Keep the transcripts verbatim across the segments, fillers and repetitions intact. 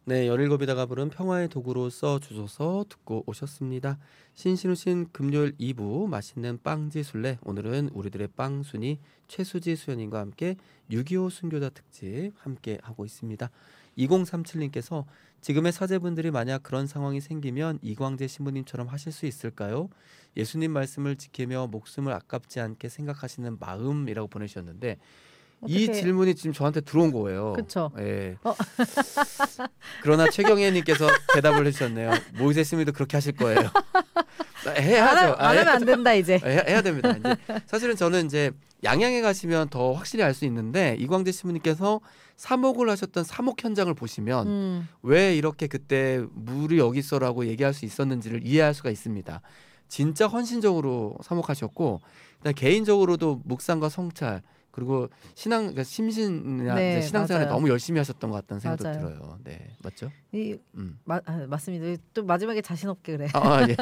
네, 열일곱이다가 부른 평화의 도구로 써주소서 듣고 오셨습니다. 신신우신 금요일 이 부 맛있는 빵지술래. 오늘은 우리들의 빵순이 최수지 수연님과 함께 육이오 순교자 특집 함께 하고 있습니다. 이공삼칠님께서 지금의 사제분들이 만약 그런 상황이 생기면 이광재 신부님처럼 하실 수 있을까요? 예수님 말씀을 지키며 목숨을 아깝지 않게 생각하시는 마음이라고 보내주셨는데 이 어떻게... 질문이 지금 저한테 들어온 거예요. 그렇죠. 예. 어. 그러나 최경혜님께서 대답을 해주셨네요. 모이세 스님도 그렇게 하실 거예요. 해야죠. 안, 안 하면 안 된다 이제. 해야, 해야 됩니다. 이제 사실은 저는 이제 양양에 가시면 더 확실히 알 수 있는데 이광재 신부님께서 사목을 하셨던 사목 현장을 보시면 음. 왜 이렇게 그때 물이 여기 있어라고 얘기할 수 있었는지를 이해할 수가 있습니다. 진짜 헌신적으로 사목하셨고 개인적으로도 묵상과 성찰 그리고 신앙 그러니까 심신이나 네, 신앙생활을 너무 열심히 하셨던 것 같다는 생각도 맞아요. 들어요. 네, 맞죠? 이, 음. 마, 아, 맞습니다. 또 마지막에 자신 없게 그래. 아, 예.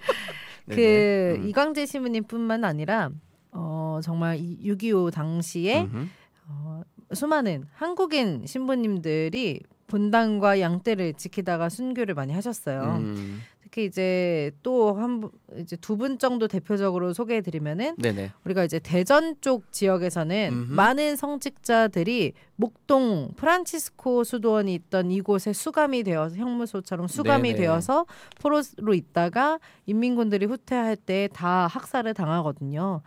그 음. 이광재 신부님뿐만 아니라 어, 정말 육이오 당시에 어, 수많은 한국인 신부님들이 본당과 양떼를 지키다가 순교를 많이 하셨어요. 음. 특히 이제 또 한 이제 두 분 정도 대표적으로 소개해드리면은 네네. 우리가 이제 대전 쪽 지역에서는 음흠. 많은 성직자들이 목동 프란치스코 수도원이 있던 이곳에 수감이 되어서 형무소처럼 수감이 네네. 되어서 포로로 있다가 인민군들이 후퇴할 때 다 학살을 당하거든요.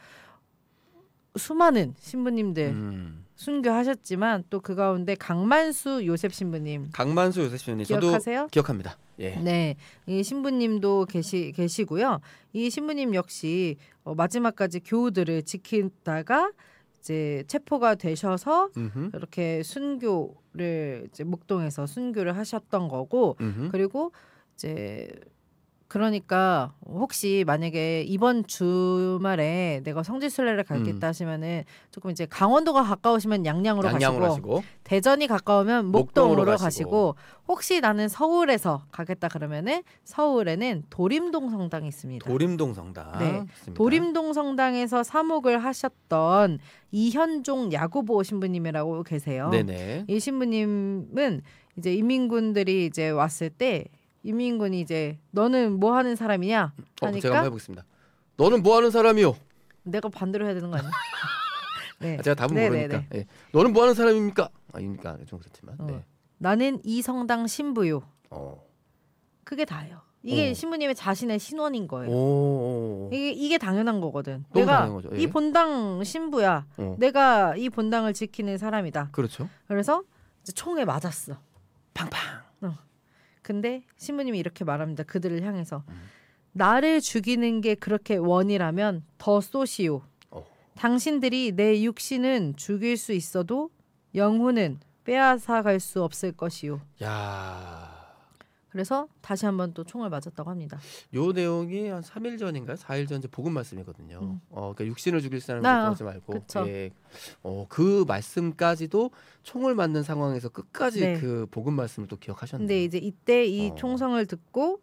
수많은 신부님들 음. 순교하셨지만 또 그 가운데 강만수 요셉 신부님, 강만수 요셉 신부님 기억하세요? 저도 기억합니다. 예. 네, 이 신부님도 계시 계시고요. 이 신부님 역시 어, 마지막까지 교우들을 지키다가 이제 체포가 되셔서 음흠. 이렇게 순교를 이제 목동에서 순교를 하셨던 거고, 음흠. 그리고 이제. 그러니까 혹시 만약에 이번 주말에 내가 성지순례를 가겠다 음. 하시면은 조금 이제 강원도가 가까우시면 양양으로, 양양으로 가시고, 가시고 대전이 가까우면 목동으로, 목동으로 가시고. 가시고 혹시 나는 서울에서 가겠다 그러면은 서울에는 도림동 성당이 있습니다. 도림동 성당. 네. 도림동 성당에서 사목을 하셨던 이현종 야구보 신부님이라고 계세요. 네네. 이 신부님은 이제 인민군들이 이제 왔을 때 이민군이 이제 너는 뭐 하는 사람이냐 하니까 어, 제가 한번 해보겠습니다. 너는 뭐 하는 사람이요? 내가 반대로 해야 되는 거 아니야? 네. 아, 제가 답은 네네네. 모르니까. 네. 너는 뭐 하는 사람입니까? 아닙니까? 좀 그렇지만. 어. 네. 나는 이 성당 신부요. 어. 그게 다예요. 이게 어. 신부님의 자신의 신원인 거예요. 오. 이게 이게 당연한 거거든. 너무 내가 당연한 거죠. 예. 이 본당 신부야. 어. 내가 이 본당을 지키는 사람이다. 그렇죠. 그래서 이제 총에 맞았어. 팡팡. 어. 근데 신부님이 이렇게 말합니다. 그들을 향해서 음. 나를 죽이는 게 그렇게 원이라면 더 쏘시오. 어. 당신들이 내 육신은 죽일 수 있어도 영혼은 빼앗아갈 수 없을 것이오. 야. 그래서 다시 한번 또 총을 맞았다고 합니다. 요 내용이 한 삼 일 전인가요? 사 일 전 복음 말씀이거든요. 음. 어, 그러니까 육신을 죽일 사람을 하지 말고 예. 어, 그 말씀까지도 총을 맞는 상황에서 끝까지 네. 그 복음 말씀을 또 기억하셨네요. 근데 이제 이때 이 어. 총성을 듣고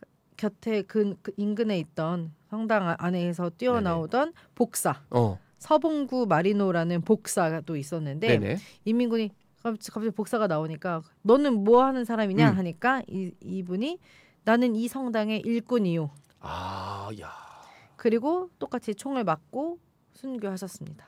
곁에 그, 그 인근에 있던 성당 안에서 뛰어나오던 네네. 복사 어. 서봉구 마리노라는 복사가 또 있었는데 네네. 인민군이 갑자기 복사가 나오니까 너는 뭐 하는 사람이냐 음. 하니까 이, 이분이 나는 이 성당의 일꾼이요. 아, 야. 그리고 똑같이 총을 맞고 순교하셨습니다.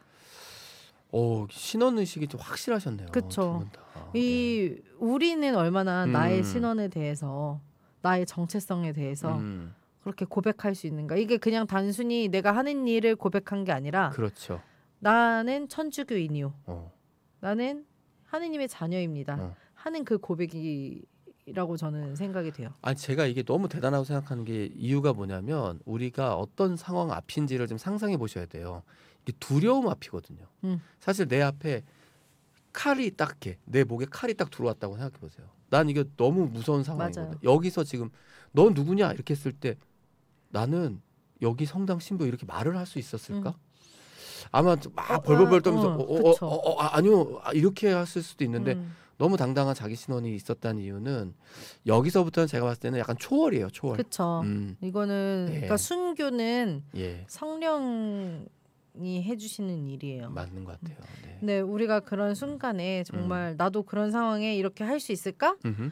오, 신원 의식이 좀 확실하셨네요. 그렇죠. 이 네. 우리는 얼마나 음. 나의 신원에 대해서 나의 정체성에 대해서 음. 그렇게 고백할 수 있는가? 이게 그냥 단순히 내가 하는 일을 고백한 게 아니라 그렇죠. 나는 천주교인이요. 어. 나는 하느님의 자녀입니다. 어. 하는 그 고백이라고 저는 생각이 돼요. 아니 제가 이게 너무 대단하다고 생각하는 게 이유가 뭐냐면 우리가 어떤 상황 앞인지를 좀 상상해 보셔야 돼요. 이게 두려움 앞이거든요. 음. 사실 내 앞에 칼이 딱 이렇게 내 목에 칼이 딱 들어왔다고 생각해 보세요. 난 이게 너무 무서운 상황이거든요. 맞아요. 여기서 지금 너 누구냐 이렇게 했을 때 나는 여기 성당 신부 이렇게 말을 할 수 있었을까? 음. 아마 막 어, 벌벌벌 떨면서 어, 어, 어, 어, 어, 아니요 이렇게 했을 수도 있는데 음. 너무 당당한 자기 신원이 있었다는 이유는 여기서부터는 제가 봤을 때는 약간 초월이에요. 초월. 그렇죠. 음. 이거는 예. 그러니까 순교는 예. 성령이 해주시는 일이에요. 맞는 것 같아요. 네. 네, 우리가 그런 순간에 정말 음. 나도 그런 상황에 이렇게 할 수 있을까? 음흠.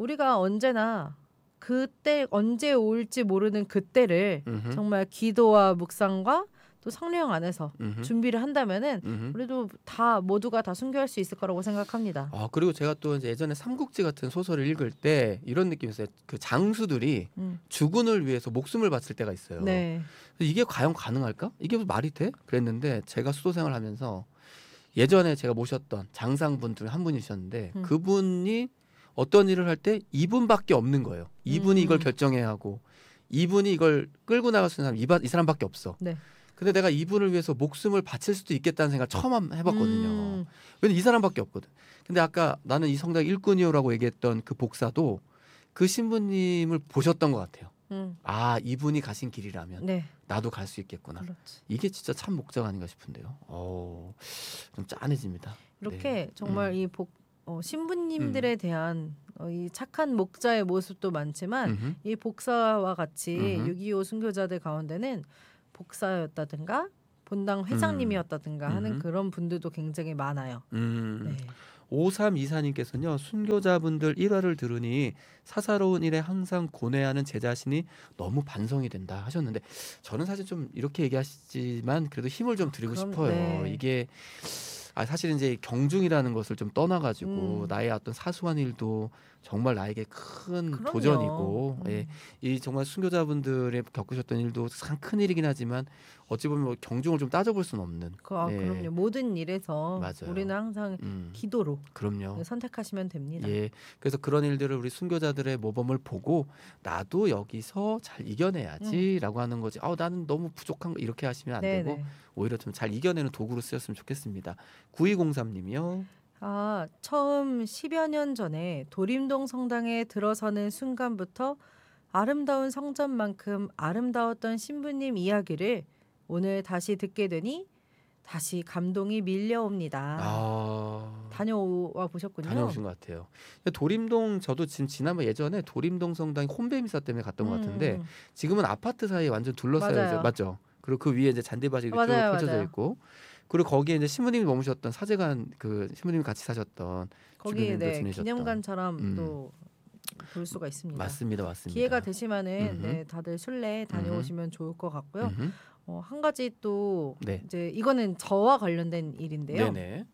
우리가 언제나 그때 언제 올지 모르는 그때를 음흠. 정말 기도와 묵상과 또 성령 안에서 음흠. 준비를 한다면은 음흠. 우리도 다 모두가 다 순교할 수 있을 거라고 생각합니다. 아 그리고 제가 또 이제 예전에 삼국지 같은 소설을 읽을 때 이런 느낌이었어요. 그 장수들이 음. 주군을 위해서 목숨을 바칠 때가 있어요. 네. 이게 과연 가능할까? 이게 무슨 말이 돼? 그랬는데 제가 수도 생활하면서 예전에 제가 모셨던 장상분 중 한 분이셨는데 음. 그분이 어떤 일을 할 때 이분밖에 없는 거예요. 이분이 음. 이걸 결정해야 하고 이분이 이걸 끌고 나갈 수 있는 사람 이, 바- 이 사람밖에 없어. 네. 근데 내가 이분을 위해서 목숨을 바칠 수도 있겠다는 생각을 처음 한- 해봤거든요. 음. 왜냐면 이 사람밖에 없거든. 근데 아까 나는 이 성당 일꾼이요라고 얘기했던 그 복사도 그 신부님을 보셨던 것 같아요. 음. 아 이분이 가신 길이라면 네. 나도 갈 수 있겠구나. 그렇지. 이게 진짜 참 목자가 아닌가 싶은데요. 어, 좀 짠해집니다. 이렇게 네. 정말 음. 이 복, 어, 신부님들에 대한 어, 이 착한 목자의 모습도 많지만 음흠. 이 복사와 같이 음흠. 육이오 순교자들 가운데는 복사였다든가 본당 회장님이었다든가 음. 하는 음흠. 그런 분들도 굉장히 많아요. 음. 네. 오삼이사님께서는요 순교자분들 일화를 들으니 사사로운 일에 항상 고뇌하는 제 자신이 너무 반성이 된다 하셨는데 저는 사실 좀 이렇게 얘기하시지만 그래도 힘을 좀 드리고 그럼, 싶어요. 네. 이게 아 사실 이제 경중이라는 것을 좀 떠나가지고 음. 나의 어떤 사소한 일도 정말 나에게 큰 그럼요. 도전이고 음. 예, 이 정말 순교자분들의 겪으셨던 일도 참 큰 일이긴 하지만 어찌 보면 뭐 경중을 좀 따져볼 수는 없는 그, 아, 예, 그럼요. 모든 일에서 맞아요. 우리는 항상 음, 기도로 그럼요. 선택하시면 됩니다. 예, 그래서 그런 일들을 우리 순교자들의 모범을 보고 나도 여기서 잘 이겨내야지라고 하는 거지. 아, 나는 너무 부족한 거 이렇게 하시면 안 되고 네네. 오히려 좀 잘 이겨내는 도구로 쓰였으면 좋겠습니다. 구이공삼님이요. 아, 처음 십여 년 전에 도림동 성당에 들어서는 순간부터 아름다운 성전만큼 아름다웠던 신부님 이야기를 오늘 다시 듣게 되니 다시 감동이 밀려옵니다. 아, 다녀와 보셨군요. 다녀오신 것 같아요. 도림동 저도 지금 지난번 예전에 도림동 성당 홈베미사 때문에 갔던 것 같은데 음, 지금은 아파트 사이에 완전 둘러싸여져 맞아요. 맞죠? 그리고 그 위에 이제 잔디밭이 이렇게 쭉 맞아요, 펼쳐져 맞아요. 있고 그리고 거기에 이제 신부님이 머무셨던 사제관 그 신부님이 같이 사셨던 거기 주변에도 네, 지내셨던 기념관처럼 음. 또 볼 수가 있습니다. 맞습니다, 맞습니다. 기회가 되시면은 음흠. 네, 다들 순례 다녀오시면 좋을 것 같고요. 음흠. 어, 한 가지 또 네, 이제 이거는 저와 관련된 일인데요. 네네.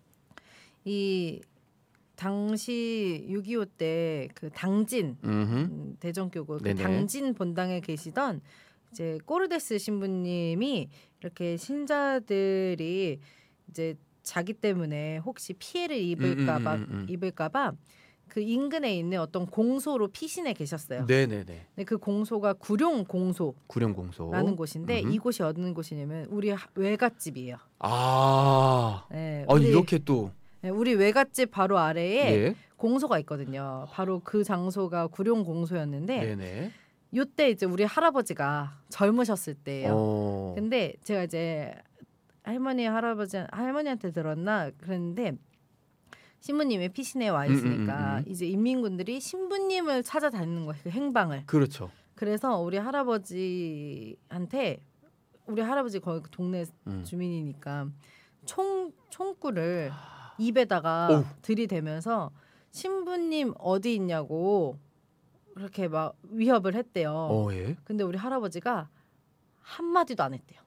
이 당시 육이오 때 그 당진 음흠. 음, 대전교구 그 네네. 당진 본당에 계시던 이제 꼬르데스 신부님이 이렇게 신자들이 이제 자기 때문에 혹시 피해를 입을까봐 음, 음, 음, 음. 입을까봐 그 인근에 있는 어떤 공소로 피신해 계셨어요. 네네네. 근데 그 공소가 구룡 공소라는 구룡공소. 곳인데 음흠. 이곳이 어느 곳이냐면 우리 하- 외갓집이에요. 아, 네, 아 우리 이렇게 또 네, 우리 외갓집 바로 아래에 예, 공소가 있거든요. 바로 그 장소가 구룡 공소였는데 네네. 요때 이제 우리 할아버지가 젊으셨을 때예요. 어, 근데 제가 이제 할머니 할아버지 할머니한테 들었나 그랬는데 신부님이 피신에 와 음, 음, 있으니까 음, 음. 이제 인민군들이 신부님을 찾아다니는 거예요. 그 행방을. 그렇죠. 그래서 우리 할아버지한테 우리 할아버지 거기 그 동네 음. 주민이니까 총 총구를 입에다가 어우. 들이대면서 신부님 어디 있냐고 그렇게 막 위협을 했대요. 어, 예. 근데 우리 할아버지가 한 마디도 안 했대요.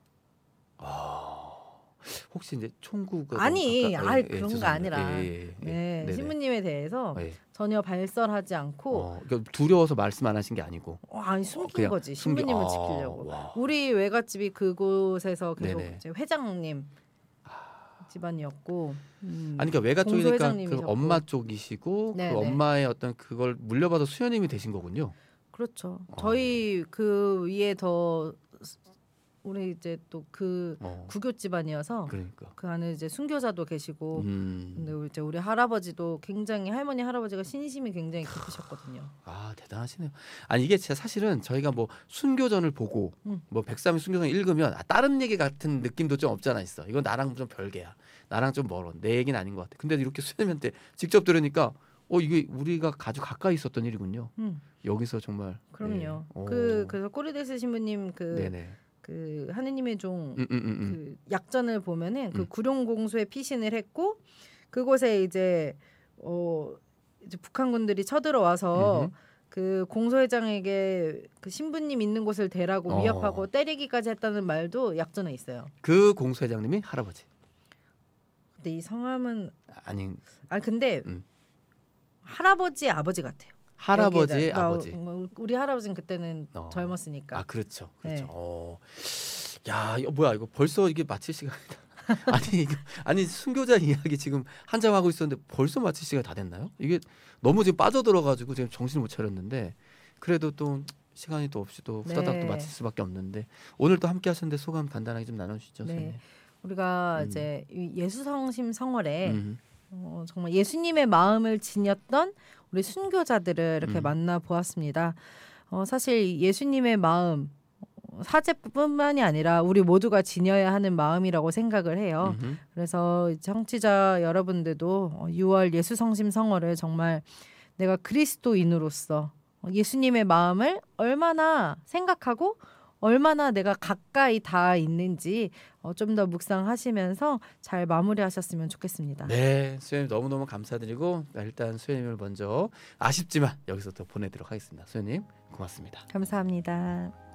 혹시 이제 총구가 아니, 너무 가까- 아 예, 예, 그런 거 죄송합니다. 아니라 예, 예, 예. 네, 네네. 신부님에 대해서 예. 전혀 발설하지 않고 어, 그러니까 두려워서 말씀 안 하신 게 아니고. 어, 아니 숨긴 그냥 거지 숨기- 신부님을 아, 지키려고. 와. 우리 외갓집이 그곳에서 계속 네네. 이제 회장님 집안이었고, 음, 아니 그러니까 외가 공소 쪽이니까 그 회장님이셨고. 엄마 쪽이시고 네네. 그 엄마의 어떤 그걸 물려받아 수녀님이 되신 거군요. 그렇죠. 어, 저희 그 위에 더 우리 이제 또 그 어, 구교 집안이어서 그러니까. 그 안에 이제 순교자도 계시고, 음. 근데 우리 이제 우리 할아버지도 굉장히 할머니 할아버지가 신심이 굉장히 깊으셨거든요. 아 대단하시네요. 아니 이게 진짜 사실은 저희가 뭐 순교전을 보고 음. 뭐 백삼일 순교전 읽으면 아, 다른 얘기 같은 느낌도 좀 없잖아 있어. 이건 나랑 좀 별개야. 나랑 좀 멀어. 내 얘기는 아닌 것 같아. 근데 이렇게 수녀님한테 직접 들으니까 어 이게 우리가 아주 가까이 있었던 일이군요. 음, 여기서 정말. 그럼요. 예. 그 오. 그래서 꼬리데스 신부님 그 네네. 그 하느님의 종 음, 음, 음, 음. 그 약전을 보면은 그 음. 구룡공소에 피신을 했고 그곳에 이제 어 이제 북한군들이 쳐들어와서 음흠. 그 공소회장에게 그 신부님 있는 곳을 대라고 어. 위협하고 때리기까지 했다는 말도 약전에 있어요. 그 공소회장님이 할아버지. 근데 이 성함은 아니. 아 근데 음. 할아버지 아버지 같아요. 할아버지의 여기에다. 아버지. 어, 우리 할아버지는 그때는 어. 젊었으니까. 아 그렇죠, 그렇죠. 네. 어. 야, 이거 뭐야 이거 벌써 이게 마칠 시간이다. 아니 이거 아니 순교자 이야기 지금 한참 하고 있었는데 벌써 마칠 시간 다 됐나요? 이게 너무 지금 빠져들어가지고 지금 정신을 못 차렸는데 그래도 또 시간이 또 없이 또 후다닥 네. 또 마칠 수밖에 없는데 오늘 또 함께 하셨는데 소감 간단하게 좀 나눠주시죠. 네. 선생님. 우리가 음. 이제 이 예수성심 성월에 음. 어, 정말 예수님의 마음을 지녔던 우리 순교자들을 이렇게 음. 만나 보았습니다. 어, 사실 예수님의 마음 어, 사제뿐만이 아니라 우리 모두가 지녀야 하는 마음이라고 생각을 해요. 음흠. 그래서 청취자 여러분들도 어, 유월 예수성심 성월을 정말 내가 그리스도인으로서 어, 예수님의 마음을 얼마나 생각하고 얼마나 내가 가까이 닿아 있는지 어, 좀 더 묵상하시면서 잘 마무리하셨으면 좋겠습니다. 네, 수현님 너무너무 감사드리고 일단 수현님을 먼저 아쉽지만 여기서 또 보내드리도록 하겠습니다. 수현님 고맙습니다. 감사합니다.